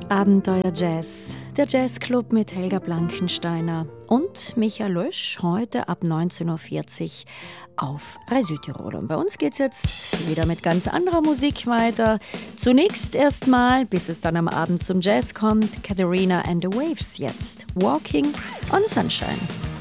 Abenteuer Jazz, der Jazzclub mit Helga Blankensteiner und Michael Lösch, heute ab 19.40 Uhr auf Rai Südtirol. Und bei uns geht's jetzt wieder mit ganz anderer Musik weiter. Zunächst erstmal, bis es dann am Abend zum Jazz kommt, Katharina and the Waves jetzt. Walking on Sunshine.